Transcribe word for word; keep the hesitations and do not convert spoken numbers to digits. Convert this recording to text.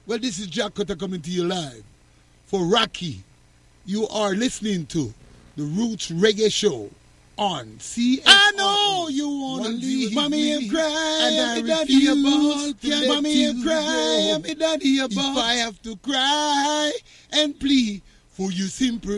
Well, this is Jack Cutter coming to you live. For Rocky, you are listening to the Roots Reggae Show on C F R. I know you want to leave. Mommy and cry, and I daddy a ball. Can't mommy and cry, and daddy a ball. If I have to cry and plead for you simple